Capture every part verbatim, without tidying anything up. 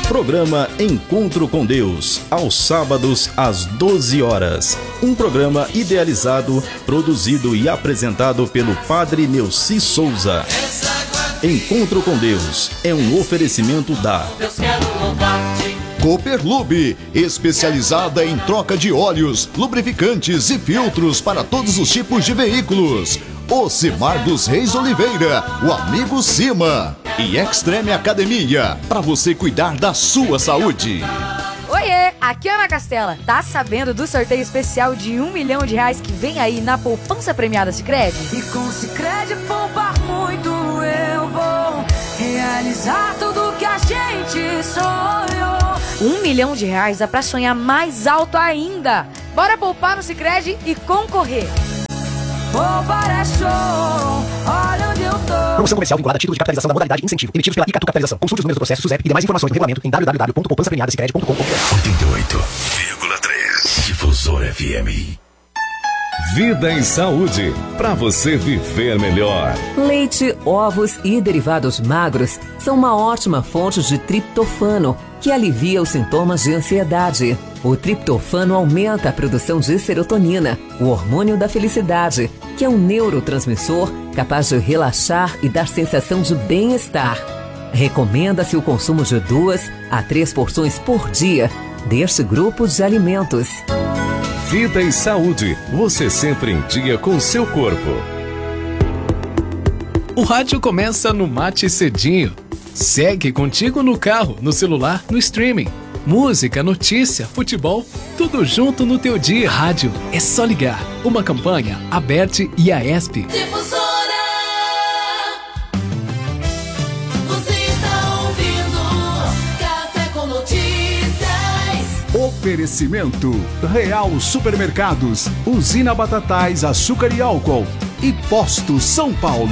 Programa Encontro com Deus, aos sábados às doze horas. Um programa idealizado, produzido e apresentado pelo Padre Neuci Souza. Encontro com Deus é um oferecimento da Cooperlube, especializada em troca de óleos, lubrificantes e filtros para todos os tipos de veículos. Ocimar dos Reis Oliveira, o amigo Cima. E Extreme Academia, para você cuidar da sua saúde. Oiê, aqui é Ana Castela. Tá sabendo do sorteio especial de um milhão de reais que vem aí na poupança premiada Sicredi? E com Sicredi poupar muito eu vou realizar tudo que a gente sonhou. Um milhão de reais dá pra sonhar mais alto ainda. Bora poupar no Sicredi e concorrer. Poupar é show, olha onde eu tô. Promoção comercial vinculada a título de capitalização da modalidade incentivo, emitidos pela Icatu Capitalização. Consulte os números do processo SUSEP e demais informações no regulamento em w w w ponto poupança premiada sicredi ponto com ponto b r. oitenta e oito vírgula três Difusor F M. Vida em saúde, para você viver melhor. Leite, ovos e derivados magros são uma ótima fonte de triptofano, que alivia os sintomas de ansiedade. O triptofano aumenta a produção de serotonina, o hormônio da felicidade, que é um neurotransmissor capaz de relaxar e dar sensação de bem-estar. Recomenda-se o consumo de duas a três porções por dia deste grupo de alimentos. Vida e saúde, você sempre em dia com seu corpo. O rádio começa no Mate Cedinho. Segue contigo no carro, no celular, no streaming. Música, notícia, futebol, tudo junto no teu dia. Rádio, é só ligar. Uma campanha, Aberte e a ESP. Difusora, você está ouvindo Café com Notícias. Oferecimento Real Supermercados, Usina Batatais, Açúcar e Álcool e Posto São Paulo.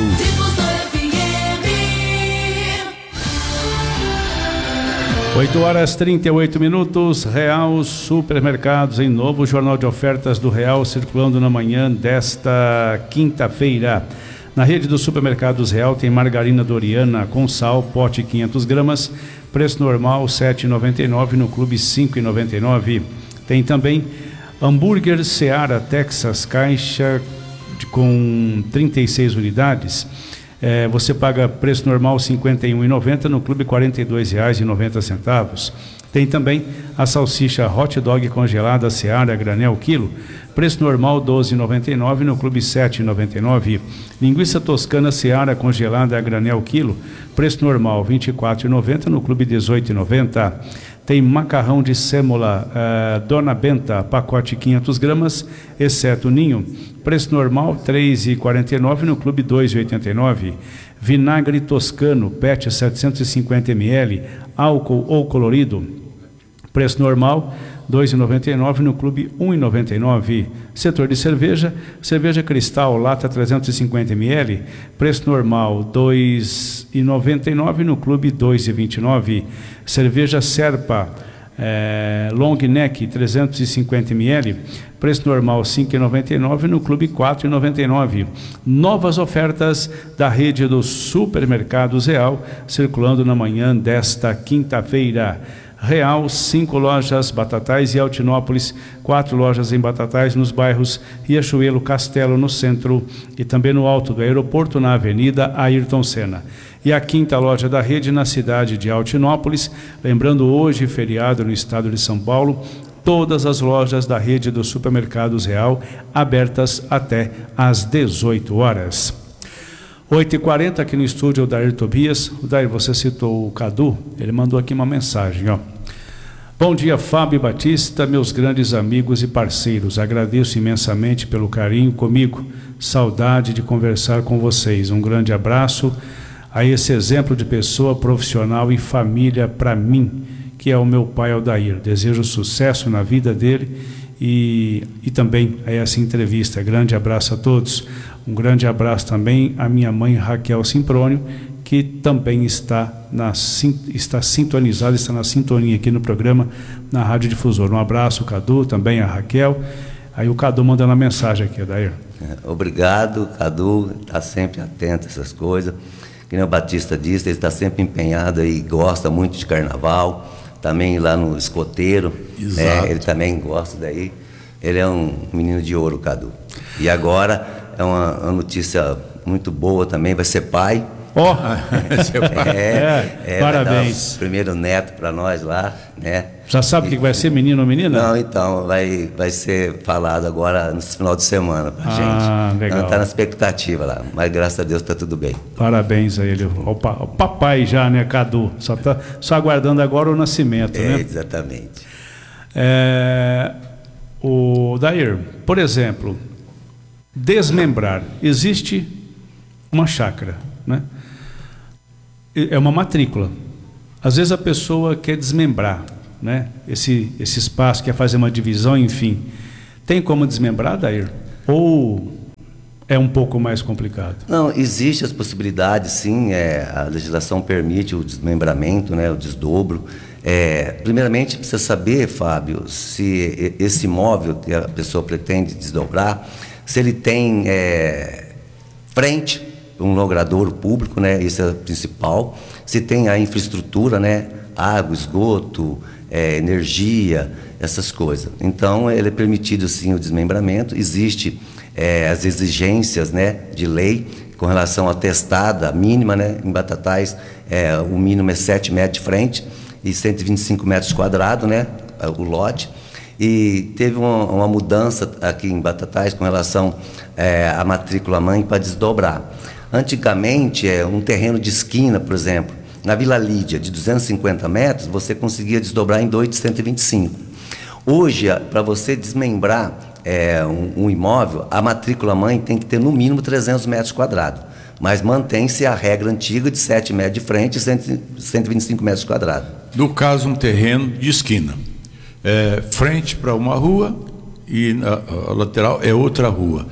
oito horas e trinta e oito minutos, Real Supermercados, em novo jornal de ofertas do Real, circulando na manhã desta quinta-feira. Na rede dos supermercados Real tem margarina Doriana com sal, pote quinhentas gramas, preço normal sete reais e noventa e nove centavos, no clube cinco reais e noventa e nove centavos. Tem também hambúrguer Seara Texas, caixa de, com trinta e seis unidades. É, você paga preço normal cinquenta e um reais e noventa centavos, no clube quarenta e dois reais e noventa centavos. Tem também a salsicha hot dog congelada Seara granel quilo, preço normal doze reais e noventa e nove centavos, no clube sete reais e noventa e nove centavos. Linguiça toscana Seara congelada granel quilo, preço normal vinte e quatro reais e noventa centavos, no clube dezoito reais e noventa centavos. Tem macarrão de sêmola uh, Dona Benta, pacote quinhentas gramas, exceto ninho, preço normal três reais e quarenta e nove centavos, no clube dois reais e oitenta e nove centavos. Vinagre toscano, P E T setecentos e cinquenta mililitros, álcool ou colorido, preço normal dois reais e noventa e nove centavos, no clube um real e noventa e nove centavos. Setor de cerveja, cerveja Cristal, lata trezentos e cinquenta mililitros, preço normal dois reais e noventa e nove centavos, no clube dois reais e vinte e nove centavos. Cerveja Serpa, é, long neck trezentos e cinquenta mililitros, preço normal cinco reais e noventa e nove centavos, no clube quatro reais e noventa e nove centavos. Novas ofertas da rede dos supermercados Real, circulando na manhã desta quinta-feira. Real, cinco lojas Batatais e Altinópolis, quatro lojas em Batatais, nos bairros Riachuelo, Castelo, no centro e também no alto do aeroporto, na Avenida Ayrton Senna. E a quinta loja da rede na cidade de Altinópolis, lembrando hoje feriado no estado de São Paulo, todas as lojas da rede dos supermercados Real abertas até às dezoito horas. oito e quarenta aqui no estúdio, o Dair Tobias. O Dair, você citou o Cadu, ele mandou aqui uma mensagem, ó. Bom dia, Fábio Batista, meus grandes amigos e parceiros. Agradeço imensamente pelo carinho comigo. Saudade de conversar com vocês. Um grande abraço a esse exemplo de pessoa profissional e família para mim, que é o meu pai Aldair. Desejo sucesso na vida dele e, e também a essa entrevista. Grande abraço a todos. Um grande abraço também à minha mãe Raquel Simprônio, que também está, na, está sintonizada, está na sintonia aqui no programa, na Rádio Difusor. Um abraço, Cadu, também a Raquel. Aí o Cadu mandando a mensagem aqui, Dair. Obrigado, Cadu, está sempre atento a essas coisas. Que nem o Batista disse, ele está sempre empenhado e gosta muito de carnaval. também lá no escoteiro, né? Ele também gosta daí. Ele é um menino de ouro, Cadu. E agora é uma, uma notícia muito boa também, vai ser pai. Ó, oh. é, é, parabéns. O primeiro neto para nós lá, né? Já sabe o que vai ser, menino ou menina? Não, então, vai, vai ser falado agora no final de semana pra ah, gente. Ah, legal. Então, tá na expectativa lá, mas graças a Deus tá tudo bem. Parabéns a ele, o, pa, o papai já, né, Cadu? Só tá só aguardando agora o nascimento, é, né? Exatamente. É, o Dair, por exemplo, desmembrar. Existe uma chácara, né? É uma matrícula. Às vezes a pessoa quer desmembrar, né? Esse, esse espaço, quer fazer uma divisão, enfim. Tem como desmembrar, Dair? Ou é um pouco mais complicado? Não, existem as possibilidades, sim. É, a legislação permite o desmembramento, né, o desdobro. É, primeiramente, precisa saber, Fábio, se esse imóvel que a pessoa pretende desdobrar, se ele tem é, frente um logradouro público, né? Isso é o principal. Se tem a infraestrutura, né? Água, esgoto, é, energia, essas coisas. Então, ele é permitido sim o desmembramento. Existe é, as exigências, né, de lei com relação à testada mínima, né? Em Batatais, é, o mínimo é sete metros de frente e cento e vinte e cinco metros quadrados, né? O lote. E teve uma, uma mudança aqui em Batatais com relação é, à matrícula mãe para desdobrar. Antigamente, é, um terreno de esquina, por exemplo, na Vila Lídia, de duzentos e cinquenta metros, você conseguia desdobrar em dois de cento e vinte e cinco. Hoje, para você desmembrar é, um, um imóvel, a matrícula mãe tem que ter no mínimo trezentos metros quadrados. Mas mantém-se a regra antiga de sete metros de frente e cento e vinte e cinco metros quadrados. No caso, um terreno de esquina. É, frente para uma rua e a, a lateral é outra rua.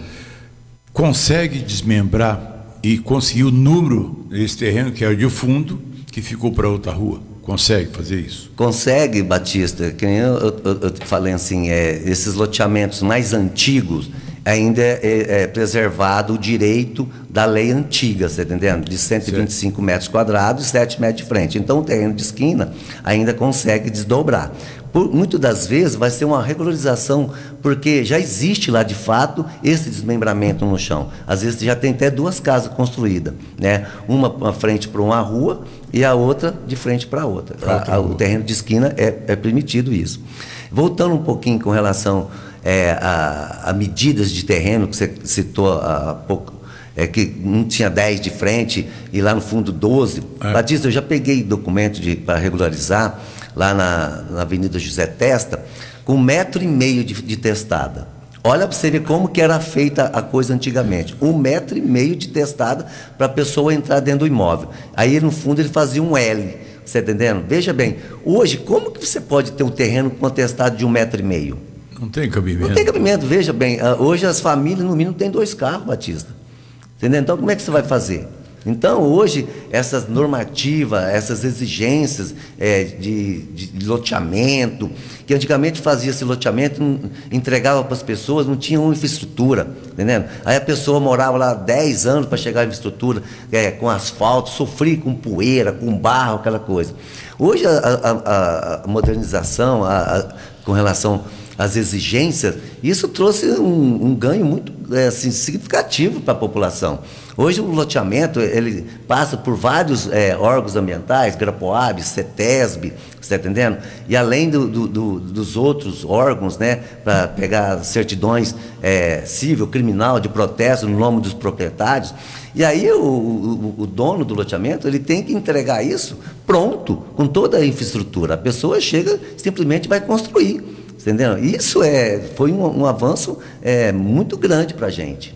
Consegue desmembrar e conseguir o número desse terreno, que é o de fundo, que ficou para outra rua? Consegue fazer isso? Consegue, Batista. Que nem eu, eu, eu, eu falei assim, é, esses loteamentos mais antigos, ainda é, é, é preservado o direito da lei antiga, você está entendendo? De cento e vinte e cinco metros quadrados e sete metros de frente. Então, o terreno de esquina ainda consegue desdobrar. Por, muitas das vezes vai ser uma regularização, porque já existe lá de fato esse desmembramento no chão. Às vezes já tem até duas casas construídas, né? Uma à frente para uma rua e a outra de frente para a outra. A, a, o terreno de esquina é, é permitido isso. Voltando um pouquinho com relação é, a, a medidas de terreno que você citou há pouco, é que não tinha dez de frente e lá no fundo doze. É. Batista, eu já peguei documento para regularizar lá na, na Avenida José Testa, com um metro e meio de, de testada. Olha para você ver como que era feita a coisa antigamente. Um metro e meio de testada para a pessoa entrar dentro do imóvel. Aí, no fundo, ele fazia um L. Você está entendendo? Veja bem, hoje, como que você pode ter um terreno com atestado de um metro e meio? Não tem cabimento. Não tem cabimento, veja bem. Hoje as famílias, no mínimo, têm dois carros, Batista. Entendeu? Então, como é que você vai fazer? Então, hoje, essas normativas, essas exigências é, de, de loteamento, que antigamente fazia esse loteamento, entregava para as pessoas, não tinha uma infraestrutura, entendendo? Aí a pessoa morava lá dez anos para chegar à infraestrutura, é, com asfalto, sofria com poeira, com barro, aquela coisa. Hoje, a, a, a modernização, a, a, com relação às exigências, isso trouxe um, um ganho muito é, assim, significativo para a população. Hoje o loteamento ele passa por vários é, órgãos ambientais, Grapoab, CETESB, você está entendendo? E além do, do, do, dos outros órgãos, né, para pegar certidões é, civil, criminal, de protesto no nome dos proprietários. E aí o, o, o dono do loteamento ele tem que entregar isso pronto, com toda a infraestrutura. A pessoa chega, simplesmente vai construir. Entendeu? Isso é, foi um, um avanço é, muito grande para a gente.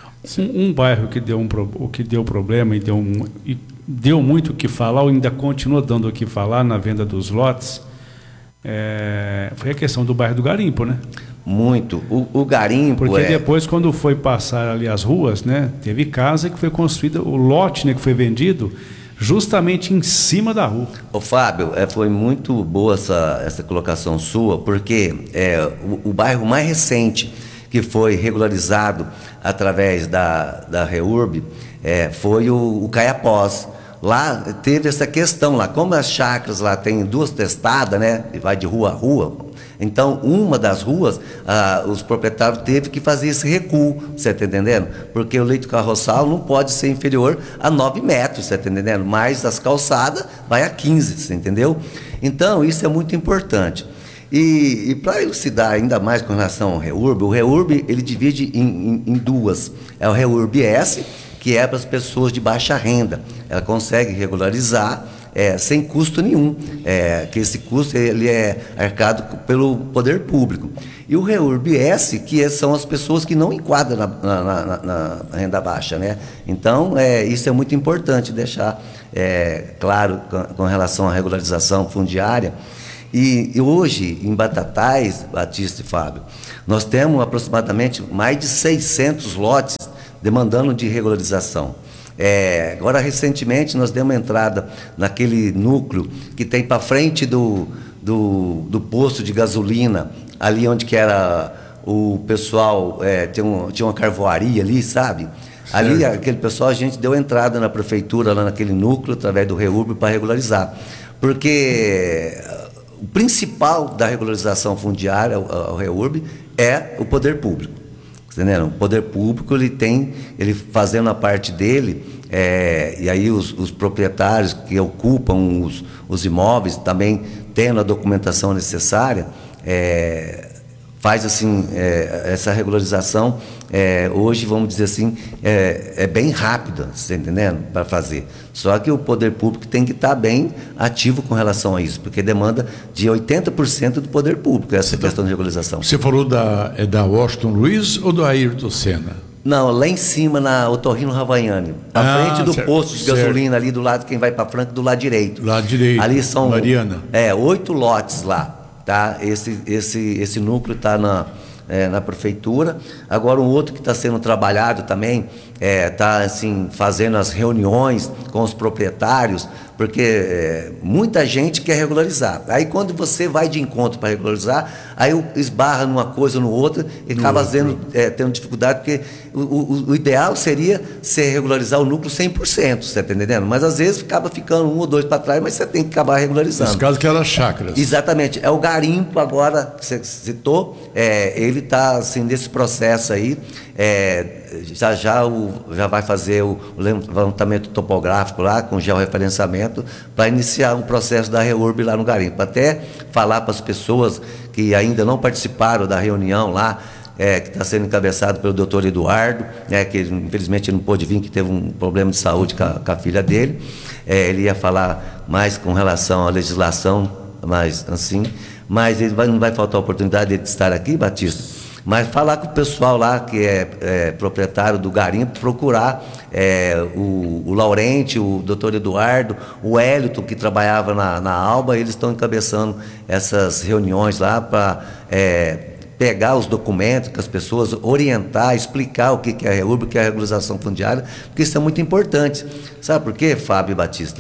Um, um bairro que deu, um, o que deu problema e deu, um, e deu muito o que falar, ou ainda continua dando o que falar na venda dos lotes, é, foi a questão do bairro do Garimpo, né? Muito. O, o Garimpo Porque é... depois, quando foi passar ali as ruas, né, teve casa que foi construída, o lote, né, que foi vendido justamente em cima da rua. Ô Fábio, é, foi muito boa essa, essa colocação sua, porque é, o, o bairro mais recente que foi regularizado através da, da REURB é, foi o, o Caiapós. lá teve essa questão lá, como as chácaras lá tem duas testadas, né, e vai de rua a rua, então uma das ruas, ah, os proprietários teve que fazer esse recuo, você está entendendo? Porque o leito carroçal não pode ser inferior a nove metros, você está entendendo? Mas as calçadas vai a quinze, você entendeu? Então isso é muito importante. E, e para elucidar ainda mais com relação ao REURB, o REURB ele divide em, em, em duas, é o REURB S, que é para as pessoas de baixa renda, ela consegue regularizar é, sem custo nenhum, é, que esse custo ele é arcado pelo poder público. E o REURB S, que são as pessoas que não enquadram na, na, na, na renda baixa, né? Então, é, isso é muito importante deixar é, claro com, com relação à regularização fundiária. E, e hoje, em Batatais, Batista e Fábio, nós temos aproximadamente mais de seiscentos lotes demandando de regularização. É, agora, recentemente, nós demos entrada naquele núcleo que tem para frente do, do, do posto de gasolina, ali onde que era o pessoal, é, tem um, tinha uma carvoaria ali, sabe? Ali, certo. Aquele pessoal, a gente deu entrada na prefeitura, lá naquele núcleo, através do REURB, para regularizar. Porque o principal da regularização fundiária, ao REURB, é o poder público. Entendeu? O poder público, ele tem, ele fazendo a parte dele, é, e aí os, os proprietários que ocupam os, os imóveis, também tendo a documentação necessária, é, faz assim, é, essa regularização, é, hoje, vamos dizer assim, é, é bem rápida, você está entendendo? Para fazer. Só que o poder público tem que estar bem ativo com relação a isso, porque demanda de oitenta por cento do poder público, essa você questão tá, de regularização. Você falou da, é da Washington Luiz ou do Ayrton Senna? Não, lá em cima, na Otorrino Ravaiani, à ah, frente do certo, posto de gasolina, certo. Ali do lado, quem vai para Franca, do lado direito. Lado direito, ali são, Mariana. É, oito lotes lá, tá? Esse, esse, esse núcleo está na... É, na prefeitura. Agora, um outro que está sendo trabalhado também, está é, assim, fazendo as reuniões com os proprietários, porque é, muita gente quer regularizar. Aí, quando você vai de encontro para regularizar, aí esbarra numa coisa ou no outro e no acaba tendo, é, tendo dificuldade, porque o, o, o ideal seria você regularizar o núcleo cem por cento, você está entendendo? Mas, às vezes, acaba ficando um ou dois para trás, mas você tem que acabar regularizando. Nesse caso, que eram as chácaras. Exatamente. É o garimpo, agora, que você citou, é, ele está, assim, nesse processo aí, é, já já, o, já vai fazer o levantamento topográfico lá, com georreferenciamento, para iniciar um processo da REURB lá no garimpo. Até falar para as pessoas que ainda não participaram da reunião lá, é, que está sendo encabeçado pelo doutor Eduardo, né, que infelizmente não pôde vir, que teve um problema de saúde com a, com a filha dele. É, ele ia falar mais com relação à legislação, mas assim, mas ele vai, não vai faltar a oportunidade de estar aqui, Batista, mas falar com o pessoal lá que é, é proprietário do garimpo, procurar é, o, o Laurente, o doutor Eduardo, o Hélito, que trabalhava na, na Alba, eles estão encabeçando essas reuniões lá para é, pegar os documentos com as pessoas, orientar, explicar o que é a REURB, o que é a regularização fundiária, porque isso é muito importante. Sabe por quê, Fábio e Batista?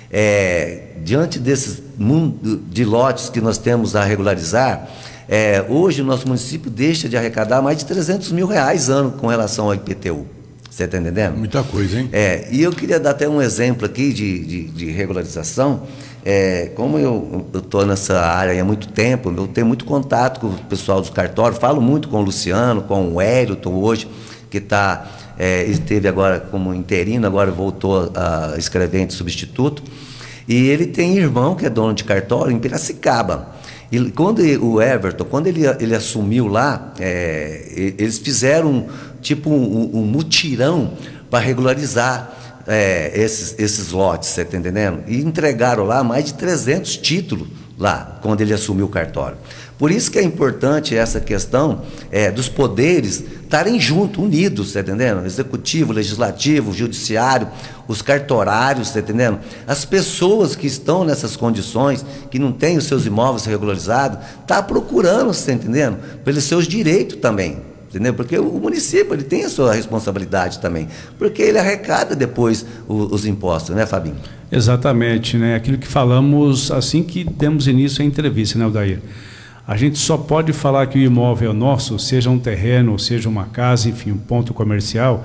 É, diante desses mundo de lotes que nós temos a regularizar, É, hoje o nosso município deixa de arrecadar mais de trezentos mil reais ano com relação ao I P T U. Você está entendendo? Muita coisa, hein? É, e eu queria dar até um exemplo aqui de, de, de regularização. É, como eu estou nessa área há muito tempo, eu tenho muito contato com o pessoal dos cartórios, falo muito com o Luciano, com o Hélito hoje, que está, é, esteve agora como interino, agora voltou a escrever de substituto. E ele tem irmão que é dono de cartório em Piracicaba. E quando ele, o Everton, quando ele, ele assumiu lá, é, eles fizeram tipo um, um mutirão para regularizar é, esses, esses lotes, você está entendendo? E entregaram lá mais de trezentos títulos lá, quando ele assumiu o cartório. Por isso que é importante essa questão é, dos poderes estarem juntos, unidos, você está entendendo? Executivo, legislativo, judiciário, os cartorários, você está entendendo? As pessoas que estão nessas condições, que não têm os seus imóveis regularizados, estão tá procurando, você está entendendo? Pelos seus direitos também, entendeu? Porque o município ele tem a sua responsabilidade também, porque ele arrecada depois os, os impostos, né, Fabinho? Exatamente, né? Aquilo que falamos assim que demos início à entrevista, né, Odair? A gente só pode falar que o imóvel é nosso, seja um terreno, seja uma casa, enfim, um ponto comercial,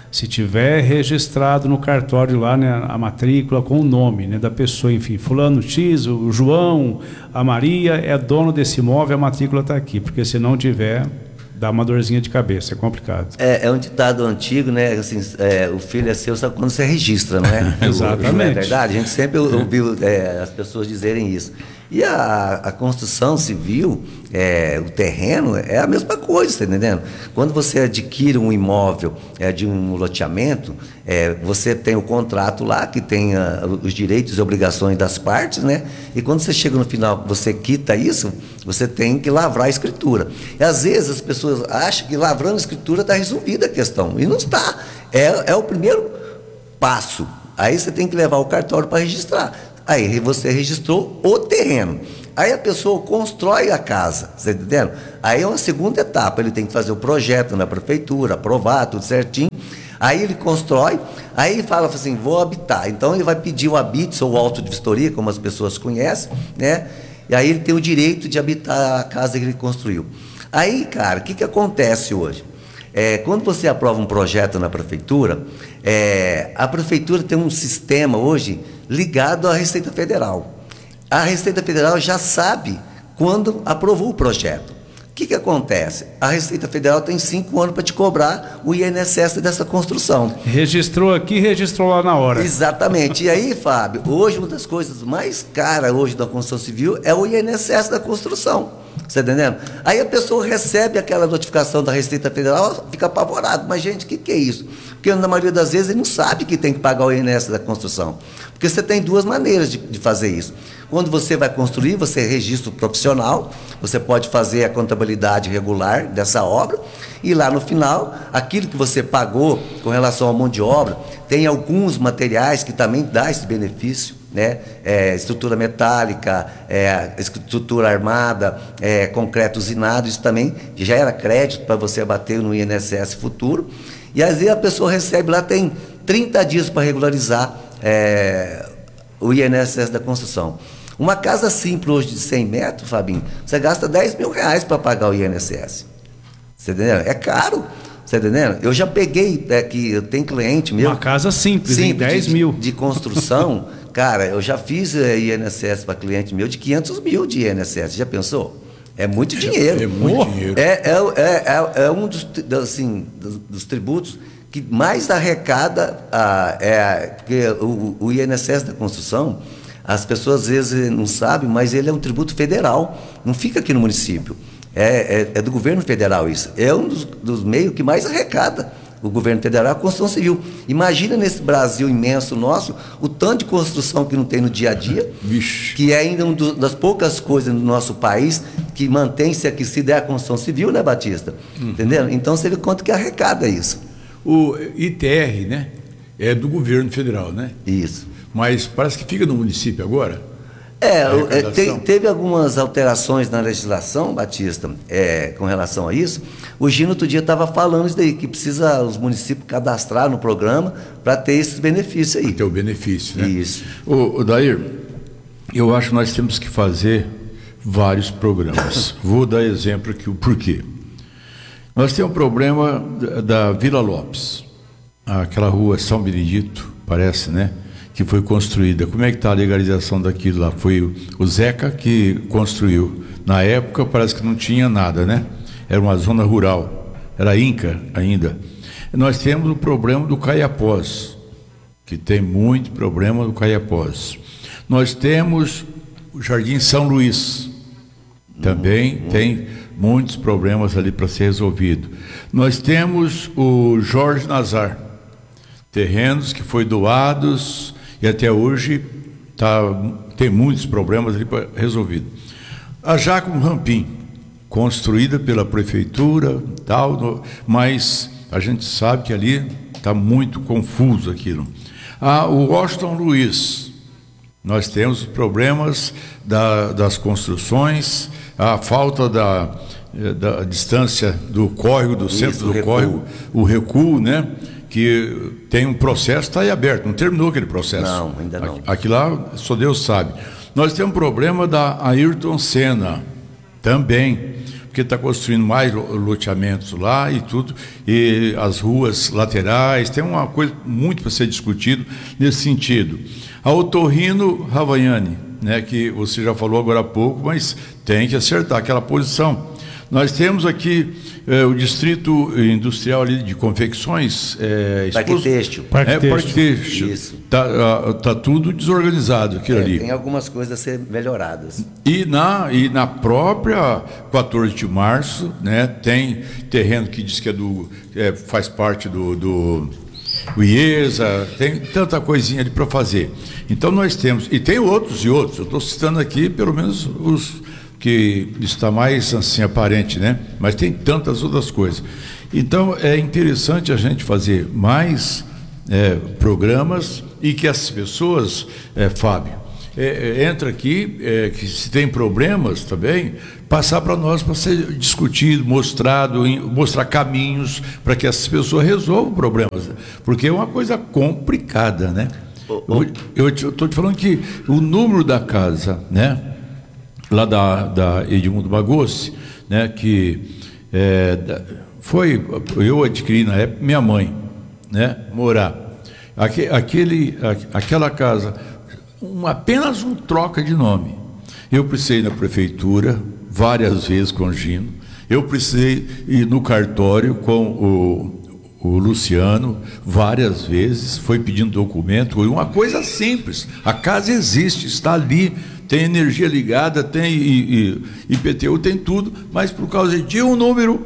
Se tiver registrado no cartório lá, né, a matrícula com o nome, né, da pessoa, enfim, fulano X, o João, a Maria é dono desse imóvel, a matrícula está aqui, porque se não tiver, dá uma dorzinha de cabeça, é complicado. É, é um ditado antigo, né, assim, é, o filho é seu só quando você registra, não é? Exatamente. Não é verdade? A gente sempre ouviu é, as pessoas dizerem isso. E a, a construção civil, é, o terreno, é a mesma coisa, está entendendo? Quando você adquire um imóvel é, de um loteamento, é, você tem o contrato lá, que tem a, os direitos e obrigações das partes, né? E quando você chega no final, você quita isso, você tem que lavrar a escritura. E às vezes as pessoas acham que lavrando a escritura está resolvida a questão, e não está. É, é o primeiro passo. Aí você tem que levar o cartório para registrar. Aí você registrou o terreno. Aí a pessoa constrói a casa, você está entendendo? Aí é uma segunda etapa, ele tem que fazer o projeto na prefeitura, aprovar tudo certinho. Aí ele constrói, aí ele fala assim, vou habitar. Então ele vai pedir o habite ou o auto de vistoria, como as pessoas conhecem, né? E aí ele tem o direito de habitar a casa que ele construiu. Aí, cara, o que, que acontece hoje? É, quando você aprova um projeto na prefeitura, é, a prefeitura tem um sistema hoje ligado à Receita Federal. A Receita Federal já sabe quando aprovou o projeto. O que, que acontece? A Receita Federal tem cinco anos para te cobrar o I N S S dessa construção. Registrou aqui, registrou lá na hora. Exatamente. E aí, Fábio, hoje uma das coisas mais caras hoje da construção civil é o I N S S da construção. Você está entendendo? Aí a pessoa recebe aquela notificação da Receita Federal, fica apavorado. Mas, gente, o que, que é isso? Porque na maioria das vezes ele não sabe que tem que pagar o I N S S da construção. Porque você tem duas maneiras de, de fazer isso. Quando você vai construir, você registra o profissional, você pode fazer a contabilidade regular dessa obra, e lá no final, aquilo que você pagou com relação à mão de obra, tem alguns materiais que também dá esse benefício, né? É, estrutura metálica, é, estrutura armada, é, concreto usinado, isso também já era crédito para você abater no I N S S futuro. E às vezes a pessoa recebe lá, tem trinta dias para regularizar é, o I N S S da construção. Uma casa simples hoje de cem metros, Fabinho, você gasta dez mil reais para pagar o I N S S. Você entendeu? É caro. Você entendendo? Eu já peguei, é, que eu tenho cliente meu. Uma casa simples, simples em dez de, mil. De construção, cara, eu já fiz é, I N S S para cliente meu de quinhentos mil de I N S S. Já pensou? É muito dinheiro. É, é muito dinheiro. É, é, é, é um dos, assim, dos, dos tributos que mais arrecada, ah, é, porque o, o I N S S da construção, as pessoas às vezes não sabem, mas ele é um tributo federal, não fica aqui no município. É, é, é do governo federal isso. É um dos, dos meios que mais arrecada o governo federal, a construção civil. Imagina nesse Brasil imenso nosso, o tanto de construção que não tem no dia a dia, Vixe. que é ainda uma das poucas coisas no nosso país que mantém-se aquecida é a construção civil, né, Batista? Uhum. Entendeu? Então você vê quanto que arrecada isso. O I T R, né, é do governo federal, né? Isso. Mas parece que fica no município agora. É, é te, teve algumas alterações na legislação, Batista, é, com relação a isso. O Gino outro dia estava falando isso daí, que precisa os municípios cadastrar no programa para ter esses benefícios aí. Para ter o benefício, né? Isso. O, o Dair, eu acho que nós temos que fazer vários programas. Vou dar exemplo aqui o porquê. Nós temos um problema da, da Vila Lopes, aquela rua São Benedito, parece, né? Que foi construída. Como é que está a legalização daquilo lá? Foi o, o Zeca que construiu. Na época parece que não tinha nada, né? Era uma zona rural, era Inca ainda. Nós temos o problema do Caiapós, que tem muito problema do Caiapós. Nós temos o Jardim São Luís, também uhum. tem muitos problemas ali para ser resolvido. Nós temos o Jorge Nazar, terrenos que foi doados e até hoje tá, tem muitos problemas ali para resolvido. A Jacomo Rampim, construída pela prefeitura, tal, no, mas a gente sabe que ali está muito confuso aquilo. Ah, o Washington Luiz, nós temos problemas da, das construções, a falta da, da distância do córrego, do Isso, centro do recuo. córrego, o recuo, né? Que tem um processo, está aí aberto, não terminou aquele processo. Não, ainda não. Aqui lá, só Deus sabe. Nós temos um problema da Ayrton Senna, também. porque está construindo mais loteamentos lá e tudo, e as ruas laterais, tem uma coisa muito para ser discutido nesse sentido. A Otorrino Ravagnani, né, que você já falou agora há pouco, mas tem que acertar aquela posição. Nós temos aqui eh, o distrito industrial ali de confecções. Eh, Parque expos... Têxtil. Parque é, Parque Têxtil. Isso. Está tá tudo desorganizado aquilo é, ali. Tem algumas coisas a ser melhoradas. E na, e na própria quatorze de março, né, tem terreno que diz que é do, é, faz parte do, do o IESA, tem tanta coisinha ali para fazer. Então nós temos, e tem outros e outros, eu estou citando aqui pelo menos os que está mais assim aparente, né? Mas tem tantas outras coisas. Então é interessante a gente fazer mais é, programas e que as pessoas, é, Fábio, é, entra aqui, é, que se tem problemas também, passar para nós para ser discutido, mostrado, mostrar caminhos para que essas pessoas resolvam problemas, porque é uma coisa complicada, né? Oh, oh. Eu estou te falando que o número da casa, né? Lá da, da Edmundo Bagossi, né, que é, foi, eu adquiri na época, minha mãe, né, morar. Aque, aquele, aquela casa, um, apenas um troca de nome. Eu precisei ir na prefeitura várias vezes com o Gino, eu precisei ir no cartório com o, o Luciano várias vezes, foi pedindo documento, uma coisa simples, a casa existe, está ali, tem energia ligada, tem I P T U, tem tudo, mas por causa de um número,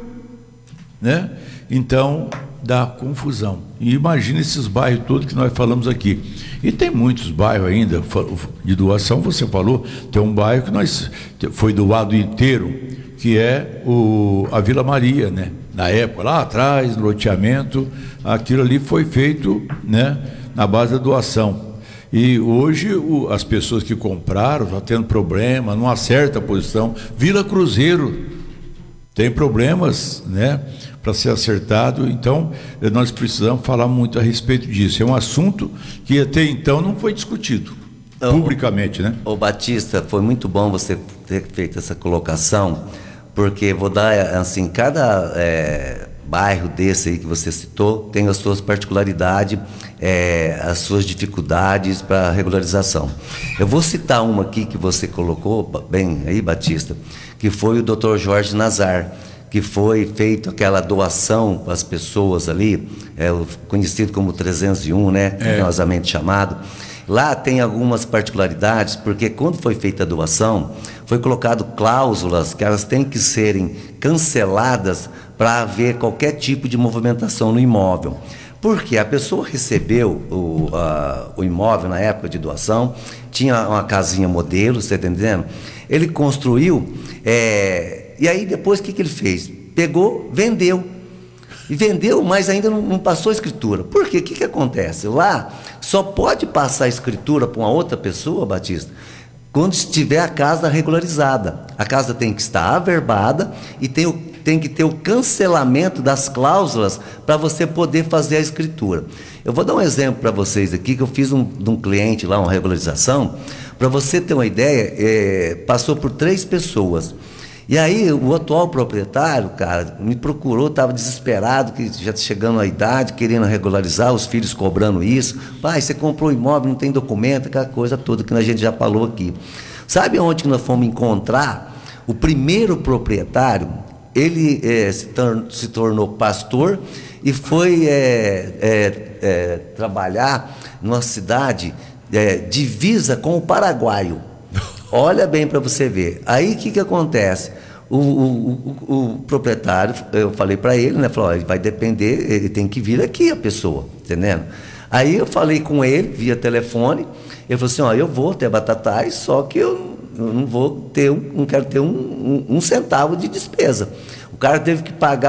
né? Então dá confusão. E imagina esses bairros todos que nós falamos aqui. E tem muitos bairros ainda de doação, você falou, tem um bairro que nós foi doado inteiro, que é o, a Vila Maria, né? Na época, lá atrás, no loteamento, aquilo ali foi feito, né, na base da doação. E hoje o, as pessoas que compraram estão tendo problema, não acerta a posição. Vila Cruzeiro tem problemas, né, para ser acertado. Então, nós precisamos falar muito a respeito disso. É um assunto que até então não foi discutido publicamente, né? Ô Batista, foi muito bom você ter feito essa colocação, porque vou dar, assim, cada é, bairro desse aí que você citou tem as suas particularidades, é, as suas dificuldades para regularização. Eu vou citar uma aqui que você colocou bem aí, Batista, que foi o doutor Jorge Nazar, que foi feito aquela doação para as pessoas ali, é, conhecido como trezentos e um, né, carinhosamente chamado. Lá tem algumas particularidades, porque quando foi feita a doação, foi colocado cláusulas que elas têm que serem canceladas para haver qualquer tipo de movimentação no imóvel. Porque a pessoa recebeu o, a, o imóvel na época de doação, tinha uma casinha modelo, você está entendendo? Ele construiu, é, e aí depois o que, que ele fez? Pegou, vendeu. E vendeu, mas ainda não, não passou a escritura. Por quê? O que, que acontece? Lá só pode passar a escritura para uma outra pessoa, Batista, quando estiver a casa regularizada. A casa tem que estar averbada e tem, o, tem que ter o cancelamento das cláusulas para você poder fazer a escritura. Eu vou dar um exemplo para vocês aqui, que eu fiz um, de um cliente lá, uma regularização. Para você ter uma ideia, é, passou por três pessoas. E aí o atual proprietário, cara, me procurou, estava desesperado, que já chegando à idade, querendo regularizar, os filhos cobrando isso. Pai, você comprou um imóvel, não tem documento, aquela coisa toda que a gente já falou aqui. Sabe onde que nós fomos encontrar o primeiro proprietário? Ele é, se, tor- se tornou pastor e foi é, é, é, trabalhar numa cidade é, divisa com o paraguaio. Olha bem para você ver. Aí o que, que acontece? O, o, o, o proprietário, eu falei para ele, né? Falou, vai depender, ele tem que vir aqui a pessoa, entendendo? Aí eu falei com ele via telefone, ele falou assim, ó, eu vou ter Batatais, só que eu, eu não vou ter, não quero ter um, um, um centavo de despesa. O cara teve que pagar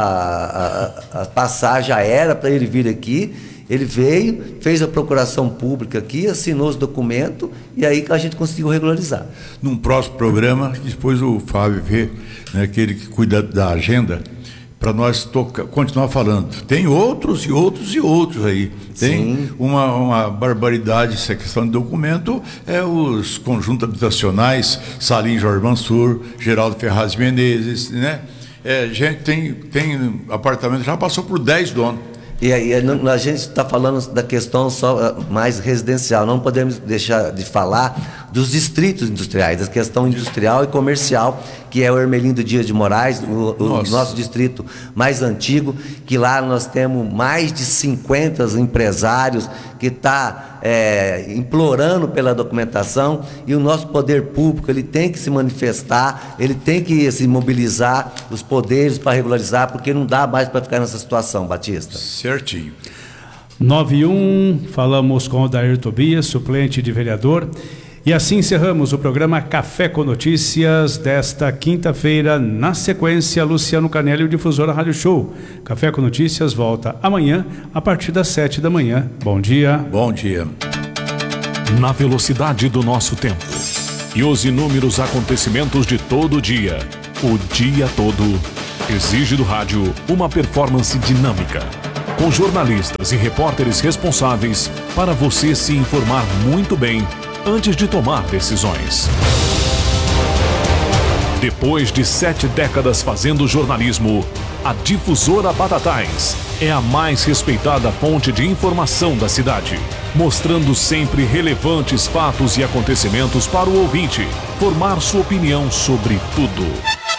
a, a, a passagem aérea para ele vir aqui. Ele veio, fez a procuração pública aqui, assinou os documentos e aí a gente conseguiu regularizar. Num próximo programa, depois o Fábio vê, né, aquele que cuida da agenda, para nós tocar, continuar falando. Tem outros e outros e outros aí. Tem uma, uma barbaridade essa questão de documento, é os conjuntos habitacionais, Salim Jorge Mansur, Geraldo Ferraz de Menezes, né? É, gente tem, tem apartamento, já passou por dez donos. E aí, a gente está falando da questão só mais residencial, não podemos deixar de falar dos distritos industriais, da questão industrial e comercial, que é o Hermelindo Dias de Moraes, o, o nosso distrito mais antigo, que lá nós temos mais de cinquenta empresários que estão é, implorando pela documentação, e o nosso poder público ele tem que se manifestar, ele tem que se mobilizar os poderes para regularizar, porque não dá mais para ficar nessa situação, Batista. Certinho. nove e um, falamos com o Odair Tobias, suplente de vereador. E assim encerramos o programa Café com Notícias desta quinta-feira. Na sequência, Luciano Canelli, o Difusora Rádio Show. Café com Notícias volta amanhã, a partir das sete da manhã. Bom dia. Bom dia. Na velocidade do nosso tempo e os inúmeros acontecimentos de todo o dia, o dia todo, exige do rádio uma performance dinâmica, com jornalistas e repórteres responsáveis para você se informar muito bem antes de tomar decisões. Depois de sete décadas fazendo jornalismo, a Difusora Batatais é a mais respeitada fonte de informação da cidade, mostrando sempre relevantes fatos e acontecimentos para o ouvinte formar sua opinião sobre tudo.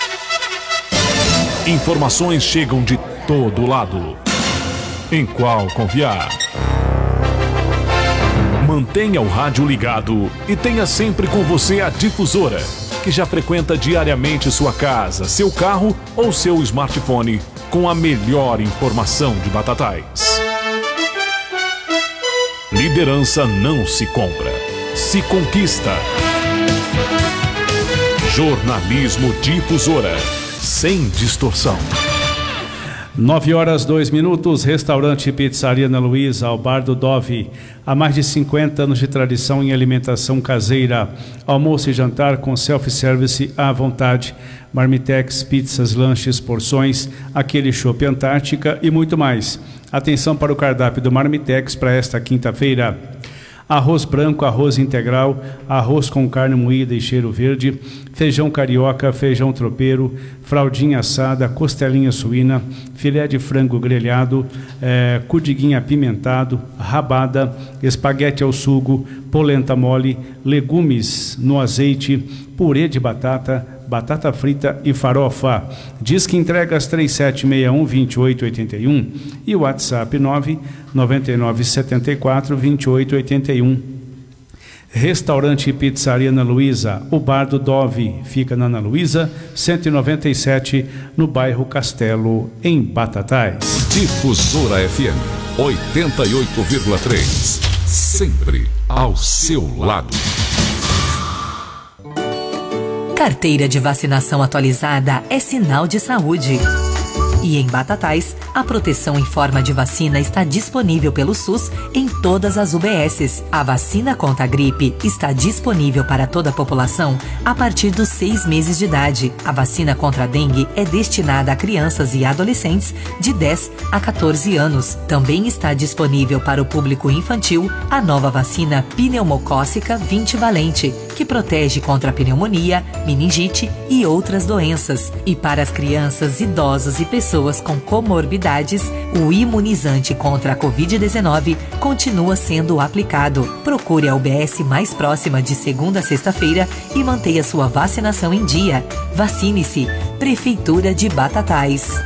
Informações chegam de todo lado. Em qual confiar? Mantenha o rádio ligado e tenha sempre com você a Difusora, que já frequenta diariamente sua casa, seu carro ou seu smartphone com a melhor informação de Batatais. Liderança não se compra, se conquista. Jornalismo Difusora, sem distorção. nove horas, dois minutos, restaurante e pizzaria Ana Luísa, ao bar do Dove. Há mais de cinquenta anos de tradição em alimentação caseira. Almoço e jantar com self-service à vontade. Marmitex, pizzas, lanches, porções, aquele chopp Antártica e muito mais. Atenção para o cardápio do Marmitex para esta quinta-feira. Arroz branco, arroz integral, arroz com carne moída e cheiro verde, feijão carioca, feijão tropeiro, fraldinha assada, costelinha suína, filé de frango grelhado, é, cudiguinho apimentado, rabada, espaguete ao sugo, polenta mole, legumes no azeite, purê de batata, batata frita e farofa. Diz que entregas três sete seis um, dois oito oito um e o WhatsApp nove nove nove sete quatro, dois oito oito um. Restaurante e pizzaria Ana Luísa, o bar do Dove, fica na Ana Luísa, cento e noventa e sete, no bairro Castelo, em Batatais. Difusora F M oitenta e oito vírgula três, sempre ao seu lado. Carteira de vacinação atualizada é sinal de saúde. E em Batatais, a proteção em forma de vacina está disponível pelo SUS em todas as U B Ss. A vacina contra a gripe está disponível para toda a população a partir dos seis meses de idade. A vacina contra a dengue é destinada a crianças e adolescentes de dez a quatorze anos. Também está disponível para o público infantil a nova vacina pneumocócica vinte valente, que protege contra a pneumonia, meningite e outras doenças. E para as crianças, idosos e pessoas com comorbidades, o imunizante contra a covid dezenove continua sendo aplicado. Procure a U B S mais próxima de segunda a sexta-feira e mantenha sua vacinação em dia. Vacine-se. Prefeitura de Batatais.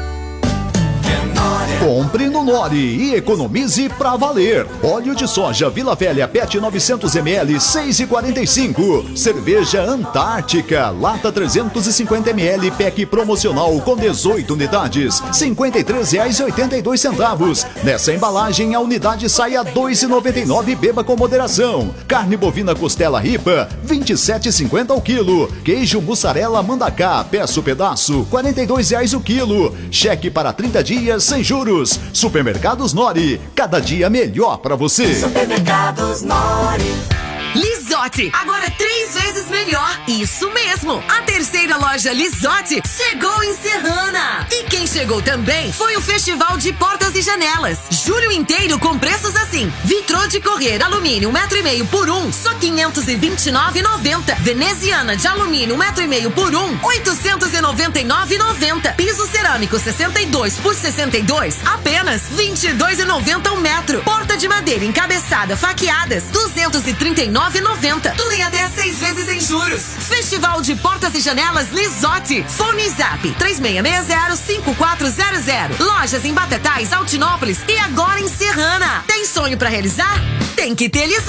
Compre no Nori e economize pra valer. Óleo de soja Vila Velha P E T novecentos mililitros, seis e quarenta e cinco. Cerveja Antártica, lata trezentos e cinquenta mililitros, pack promocional com dezoito unidades, cinquenta e três reais e oitenta e dois centavos. Nessa embalagem a unidade sai a dois e noventa e nove, beba com moderação. Carne bovina costela ripa, vinte e sete e cinquenta o quilo. Queijo mussarela Mandacá, peça o pedaço, quarenta e dois reais o quilo. Cheque para trinta dias sem juros. Supermercados Nori, cada dia melhor para você. Supermercados Nori. Lisotti, agora três vezes melhor. Isso mesmo, a terceira loja Lisotti chegou em Serrana. E quem chegou também foi o Festival de Portas e Janelas. Julho inteiro com preços assim. Vitrô de correr alumínio um metro e meio por um, só quinhentos e vinte e nove reais e noventa centavos. Veneziana de alumínio um metro e meio por um, oitocentos e noventa e nove reais e noventa centavos. Piso cerâmico sessenta e dois por sessenta e dois, apenas vinte e dois reais e noventa centavos um metro. Porta de madeira encabeçada faqueadas, duzentos e trinta e nove reais e noventa centavos. Tu em até seis vezes em juros. Festival de Portas e Janelas Lisotti. Fone Zap três seis seis zero cinco quatro zero zero. Lojas em Batatais, Altinópolis e agora em Serrana. Tem sonho pra realizar? Tem que ter Lisotti.